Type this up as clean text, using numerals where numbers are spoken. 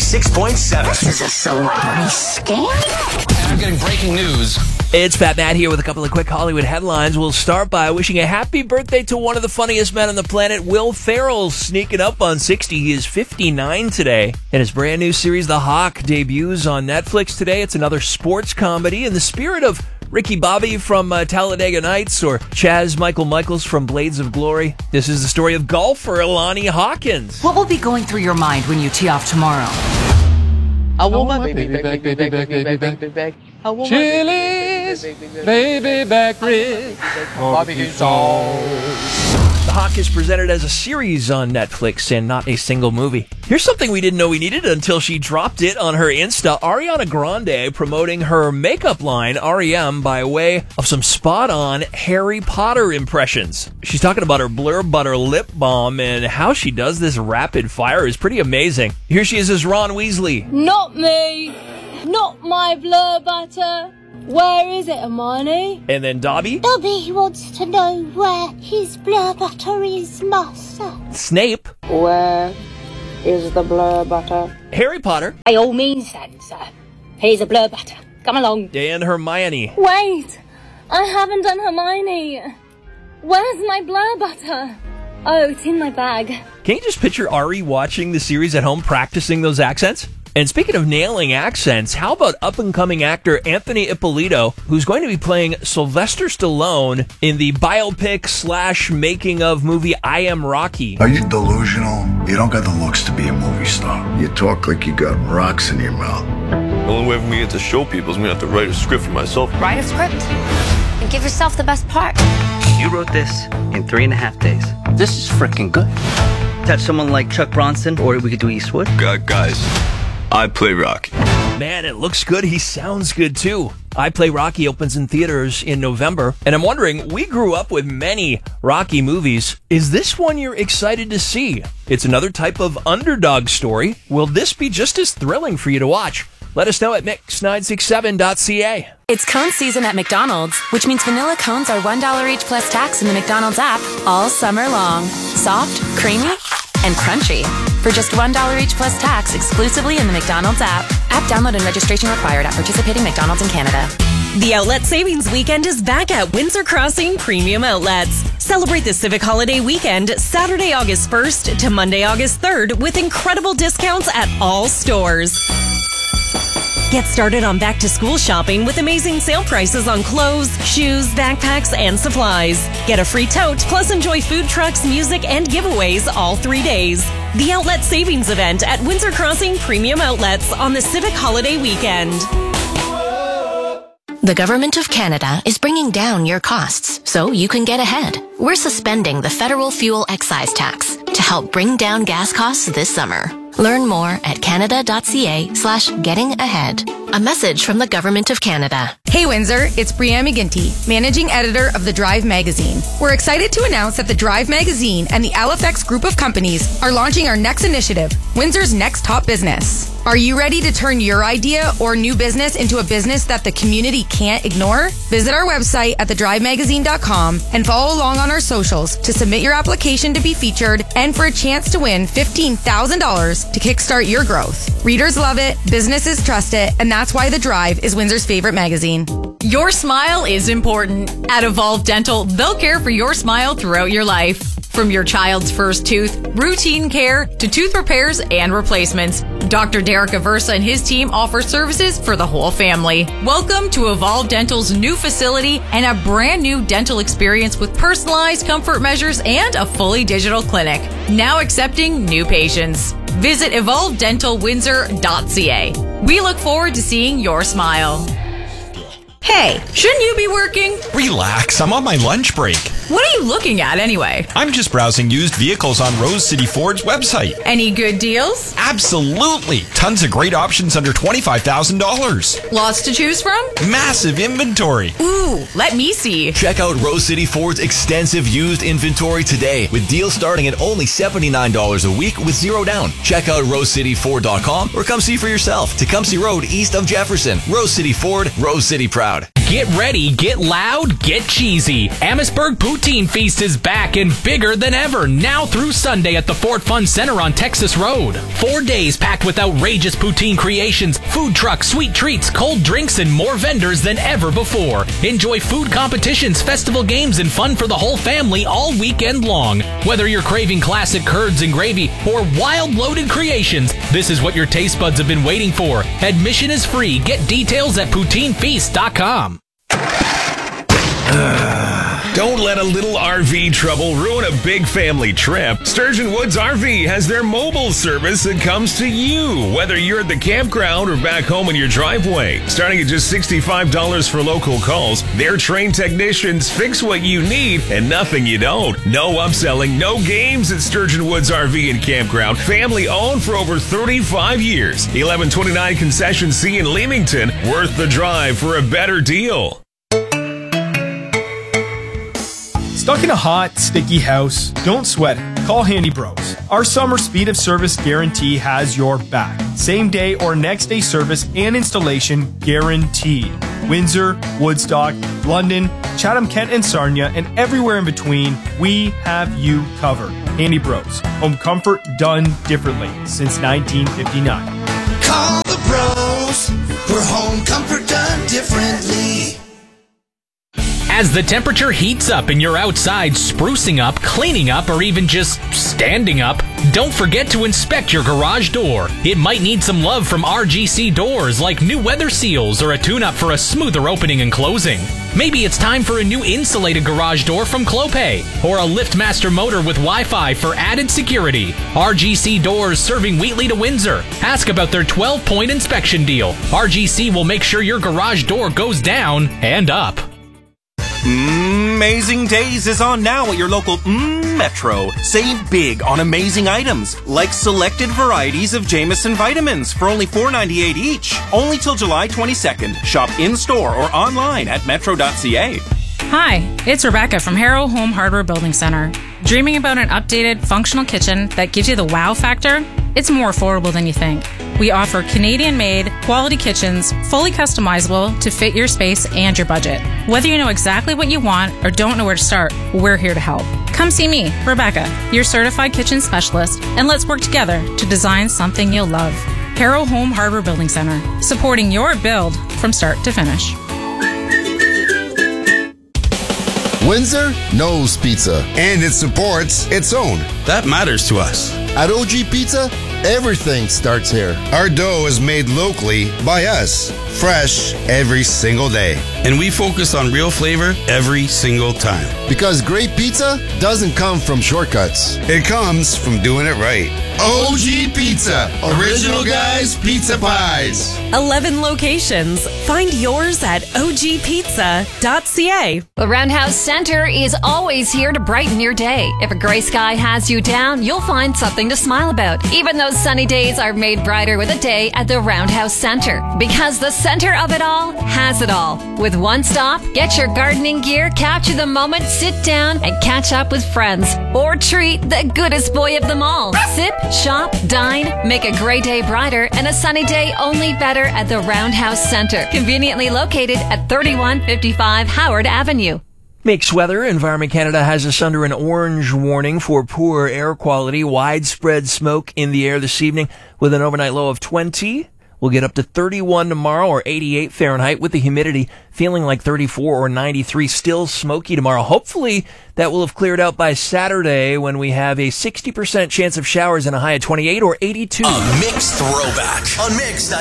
96.7. This is a celebrity scam? And I'm getting breaking news. It's Fat Matt here with a couple of quick Hollywood headlines. We'll start by wishing a happy birthday to one of the funniest men on the planet, Will Ferrell, sneaking up on 60. He is 59 today. And his brand new series, The Hawk, debuts on Netflix today. It's another sports comedy in the spirit of Ricky Bobby from Talladega Nights or Chaz Michaels from Blades of Glory. This is the story of golfer Alani Hawkins. What will be going through your mind when you tee off tomorrow? I want my baby back. I want Chili's baby back rib. Barbecue sauce. The Hawk is presented as a series on Netflix and not a single movie. Here's something we didn't know we needed until she dropped it on her Insta. Ariana Grande promoting her makeup line, REM, by way of some spot-on Harry Potter impressions. She's talking about her Blur Butter lip balm, and how she does this rapid fire is pretty amazing. Here she is as Ron Weasley. Not me. Not my Blur Butter. Where is it, Hermione? And then Dobby. Dobby wants to know where his Blur Butter is, Master. Snape. Where is the Blur Butter? Harry Potter. By all means then, sir. Here's a Blur Butter. Come along. And Hermione. Wait. I haven't done Hermione. Where's my Blur Butter? Oh, it's in my bag. Can you just picture Ari watching the series at home practicing those accents? And speaking of nailing accents, how about up-and-coming actor Anthony Ippolito, who's going to be playing Sylvester Stallone in the biopic/making-of movie I Am Rocky? Are you delusional? You don't got the looks to be a movie star. You talk like you got rocks in your mouth. The only way for me to show people is me to have to write a script for myself. Write a script and give yourself the best part. You wrote this in 3.5 days. This is freaking good. Touch someone like Chuck Bronson, or we could do Eastwood. Guys, I play Rocky. Man, it looks good. He sounds good, too. I Play Rocky opens in theaters in November, and I'm wondering, we grew up with many Rocky movies. Is this one you're excited to see? It's another type of underdog story. Will this be just as thrilling for you to watch? Let us know at mix967.ca. It's cone season at McDonald's, which means vanilla cones are $1 each plus tax in the McDonald's app all summer long. Soft, creamy, and crunchy. For just $1 each plus tax exclusively in the McDonald's app. App download and registration required at participating McDonald's in Canada. The Outlet Savings Weekend is back at Windsor Crossing Premium Outlets. Celebrate the Civic Holiday Weekend Saturday, August 1st to Monday, August 3rd with incredible discounts at all stores. Get started on back-to-school shopping with amazing sale prices on clothes, shoes, backpacks, and supplies. Get a free tote, plus enjoy food trucks, music, and giveaways all 3 days. The Outlet Savings Event at Windsor Crossing Premium Outlets on the Civic Holiday Weekend. The Government of Canada is bringing down your costs so you can get ahead. We're suspending the federal fuel excise tax to help bring down gas costs this summer. Learn more at canada.ca/getting-ahead. A message from the Government of Canada. Hey Windsor, it's Brianne McGinty, managing editor of The Drive magazine. We're excited to announce that The Drive magazine and the Alifex group of companies are launching our next initiative, Windsor's Next Top Business. Are you ready to turn your idea or new business into a business that the community can't ignore? Visit our website at thedrivemagazine.com and follow along on our socials to submit your application to be featured and for a chance to win $15,000 to kickstart your growth. Readers love it, businesses trust it, and that's why The Drive is Windsor's favorite magazine. Your smile is important. At Evolve Dental, they'll care for your smile throughout your life. From your child's first tooth, routine care, to tooth repairs and replacements, Dr. Derek Aversa and his team offer services for the whole family. Welcome to Evolve Dental's new facility and a brand new dental experience with personalized comfort measures and a fully digital clinic. Now accepting new patients. Visit evolvedentalwindsor.ca. We look forward to seeing your smile. Hey, shouldn't you be working? Relax, I'm on my lunch break. What are you looking at anyway? I'm just browsing used vehicles on Rose City Ford's website. Any good deals? Absolutely. Tons of great options under $25,000. Lots to choose from? Massive inventory. Ooh, let me see. Check out Rose City Ford's extensive used inventory today with deals starting at only $79 a week with zero down. Check out rosecityford.com or come see for yourself. Tecumseh Road east of Jefferson. Rose City Ford, Rose City proud. Get ready, get loud, get cheesy. Amherstburg Poutine Feast is back and bigger than ever, now through Sunday at the Ford Fun Center on Texas Road. 4 days packed with outrageous poutine creations, food trucks, sweet treats, cold drinks, and more vendors than ever before. Enjoy food competitions, festival games, and fun for the whole family all weekend long. Whether you're craving classic curds and gravy or wild loaded creations, this is what your taste buds have been waiting for. Admission is free. Get details at poutinefeast.com. Don't let a little RV trouble ruin a big family trip. Sturgeon Woods RV has their mobile service that comes to you, whether you're at the campground or back home in your driveway. Starting at just $65 for local calls, their trained technicians fix what you need and nothing you don't. No upselling, no games at Sturgeon Woods RV and Campground. Family owned for over 35 years. 1129 Concession C in Leamington. Worth the drive for a better deal. Stuck in a hot, sticky house? Don't sweat it. Call Handy Bros. Our summer speed of service guarantee has your back. Same day or next day service and installation guaranteed. Windsor, Woodstock, London, Chatham-Kent and Sarnia, and everywhere in between, we have you covered. Handy Bros. Home comfort done differently since 1959. Call the bros for home comfort done differently. As the temperature heats up and you're outside sprucing up, cleaning up, or even just standing up, don't forget to inspect your garage door. It might need some love from RGC Doors, like new weather seals or a tune-up for a smoother opening and closing. Maybe it's time for a new insulated garage door from Clopay, or a LiftMaster motor with Wi-Fi for added security. RGC Doors serving Wheatley to Windsor. Ask about their 12-point inspection deal. RGC will make sure your garage door goes down and up. Amazing Days is on now at your local Metro. Save big on amazing items, like selected varieties of Jameson vitamins for only $4.98 each. Only till July 22nd. Shop in-store or online at metro.ca. Hi, it's Rebecca from Harrow Home Hardware Building Center. Dreaming about an updated, functional kitchen that gives you the wow factor? It's more affordable than you think. We offer Canadian-made, quality kitchens, fully customizable to fit your space and your budget. Whether you know exactly what you want or don't know where to start, we're here to help. Come see me, Rebecca, your certified kitchen specialist, and let's work together to design something you'll love. Harrow Home Hardware Building Center, supporting your build from start to finish. Windsor knows pizza, and it supports its own. That matters to us. At OG Pizza, everything starts here. Our dough is made locally by us, fresh every single day. And we focus on real flavor every single time. Because great pizza doesn't come from shortcuts. It comes from doing it right. OG Pizza, original guys, pizza pies. 11 locations. Find yours at ogpizza.ca. The Roundhouse Center is always here to brighten your day. If a gray sky has you down, you'll find something to smile about. Even those sunny days are made brighter with a day at the Roundhouse Center. Because the center of it all has it all. With one stop, get your gardening gear, capture the moment, sit down, and catch up with friends. Or treat the goodest boy of them all. Sip, shop, dine, make a gray day brighter and a sunny day only better at the Roundhouse Center. Conveniently located at 3155 Howard Avenue. Mixed weather. Environment Canada has us under an orange warning for poor air quality. Widespread smoke in the air this evening with an overnight low of 20. We'll get up to 31 tomorrow or 88 Fahrenheit with the humidity feeling like 34 or 93. Still smoky tomorrow. Hopefully that will have cleared out by Saturday when we have a 60% chance of showers and a high of 28 or 82. A mixed throwback on Mix 90.